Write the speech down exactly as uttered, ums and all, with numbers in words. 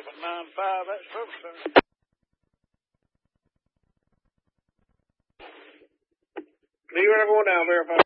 seven nine five at service center. Leave her going down, verify.